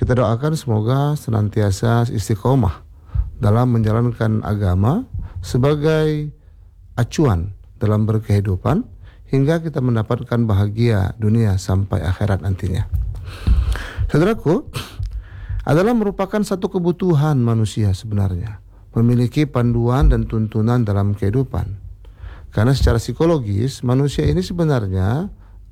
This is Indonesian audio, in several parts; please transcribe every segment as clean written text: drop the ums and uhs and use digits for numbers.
Kita doakan semoga senantiasa istiqomah dalam menjalankan agama sebagai acuan dalam berkehidupan hingga kita mendapatkan bahagia dunia sampai akhirat nantinya. Saudaraku, adalah merupakan satu kebutuhan manusia sebenarnya, memiliki panduan dan tuntunan dalam kehidupan. Karena secara psikologis manusia ini sebenarnya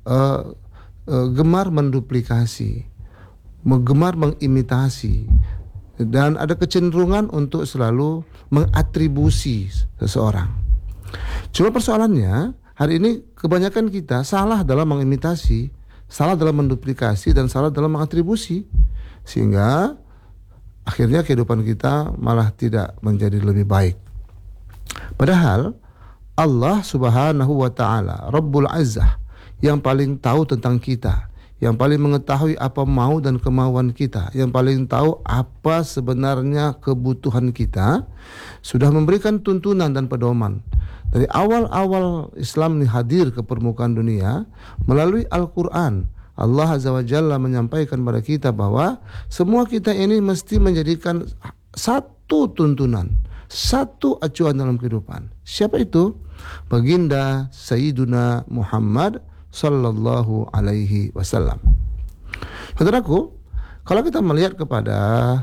gemar menduplikasi, gemar mengimitasi, dan ada kecenderungan untuk selalu mengatribusi seseorang. Cuma persoalannya hari ini kebanyakan kita salah dalam mengimitasi, salah dalam menduplikasi, dan salah dalam mengatribusi, sehingga akhirnya kehidupan kita malah tidak menjadi lebih baik. Padahal Allah Subhanahu wa Ta'ala, Rabbul Izzah, yang paling tahu tentang kita, yang paling mengetahui apa mau dan kemauan kita, yang paling tahu apa sebenarnya kebutuhan kita, sudah memberikan tuntunan dan pedoman. Dari awal-awal Islam ini hadir ke permukaan dunia, melalui Al-Quran, Allah Azza wa Jalla menyampaikan kepada kita bahwa semua kita ini mesti menjadikan satu tuntunan, satu acuan dalam kehidupan. Siapa itu? Baginda Sayyiduna Muhammad sallallahu alaihi wasallam. Saudaraku, kalau kita melihat kepada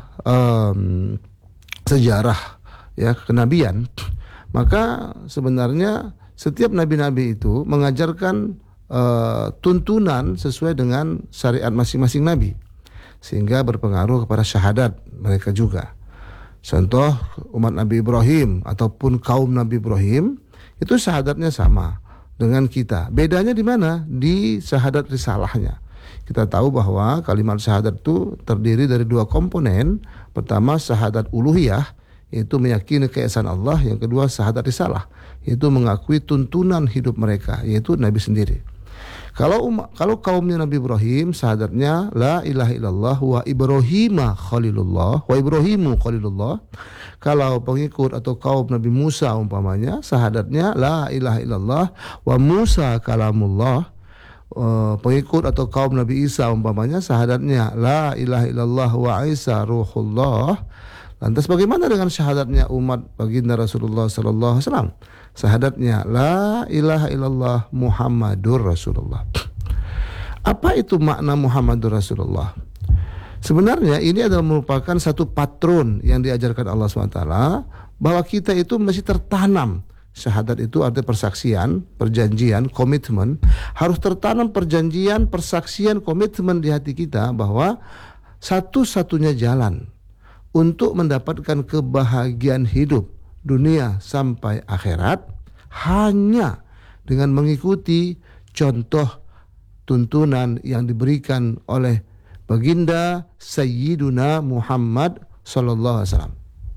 sejarah ya kenabian, maka sebenarnya setiap nabi-nabi itu mengajarkan tuntunan sesuai dengan syariat masing-masing nabi, sehingga berpengaruh kepada syahadat mereka juga. Contoh umat Nabi Ibrahim ataupun kaum Nabi Ibrahim itu syahadatnya sama dengan kita. Bedanya di mana? Di syahadat risalahnya. Kita tahu bahwa kalimat syahadat itu terdiri dari dua komponen. Pertama syahadat uluhiyah, yaitu meyakini keesaan Allah. Yang kedua syahadat risalah, yaitu mengakui tuntunan hidup mereka, yaitu Nabi sendiri. Kalau kaumnya Nabi Ibrahim, syahadatnya la ilaha illallah wa Ibrahima khalilullah wa Ibrahimu khalilullah. Kalau pengikut atau kaum Nabi Musa umpamanya, syahadatnya la ilaha illallah wa Musa kalamullah. Pengikut atau kaum Nabi Isa umpamanya, syahadatnya la ilaha illallah wa Isa ruhullah. Lantas bagaimana dengan syahadatnya umat baginda Rasulullah sallallahu alaihi wasallam? Syahadatnya la ilaha illallah Muhammadur Rasulullah. Apa itu makna Muhammadur Rasulullah? Sebenarnya ini adalah merupakan satu patron yang diajarkan Allah SWT, bahwa kita itu mesti tertanam. Syahadat itu artinya persaksian, perjanjian, komitmen. Harus tertanam perjanjian, persaksian, komitmen di hati kita bahwa satu-satunya jalan untuk mendapatkan kebahagiaan hidup dunia sampai akhirat hanya dengan mengikuti contoh tuntunan yang diberikan oleh baginda Sayyiduna Muhammad sallallahu alaihi wasallam.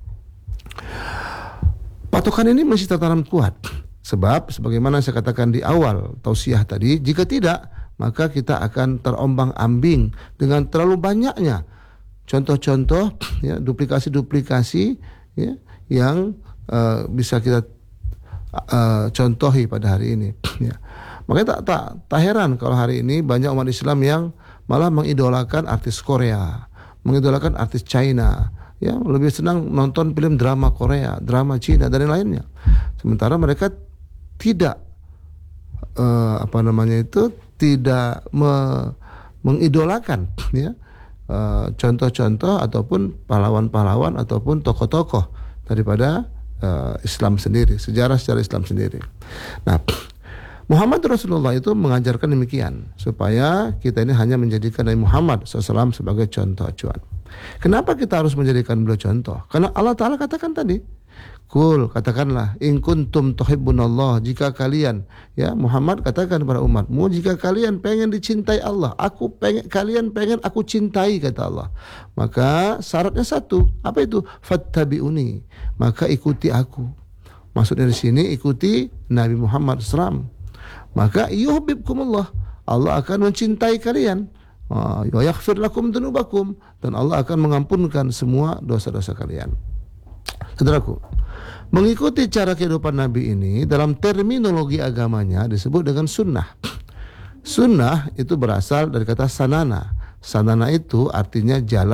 Patokan ini masih tertanam kuat, sebab sebagaimana saya katakan di awal tausiah tadi, jika tidak maka kita akan terombang-ambing dengan terlalu banyaknya contoh-contoh ya, duplikasi-duplikasi ya, yang bisa kita contohi pada hari ini ya. Makanya tak heran kalau hari ini banyak umat Islam yang malah mengidolakan artis Korea, mengidolakan artis China, ya, lebih senang nonton film drama Korea, drama Cina dan lainnya. Sementara mereka tidak tidak mengidolakan ya contoh-contoh ataupun pahlawan-pahlawan ataupun tokoh-tokoh daripada Islam sendiri, sejarah-sejarah Islam sendiri. Nah, Muhammad Rasulullah itu mengajarkan demikian, supaya kita ini hanya menjadikan Nabi Muhammad SAW sebagai contoh acuan. Kenapa kita harus menjadikan beliau contoh? Karena Allah Ta'ala katakan tadi, Kul, katakanlah, in kuntum tuhibbunallah, jika kalian, ya Muhammad katakan kepada umatmu, jika kalian pengen dicintai Allah, kalian pengen aku cintai, kata Allah. Maka syaratnya satu, apa itu? Fattabi'uni, maka ikuti aku. Maksudnya di sini ikuti Nabi Muhammad SAW. Maka yuhibbukumullah, Allah akan mencintai kalian. Wa yaghfir lakum dzunubakum, dan Allah akan mengampunkan semua dosa-dosa kalian. Saudaraku, mengikuti cara kehidupan Nabi ini dalam terminologi agamanya disebut dengan sunnah. Sunnah itu berasal dari kata sanana. Sanana itu artinya jalan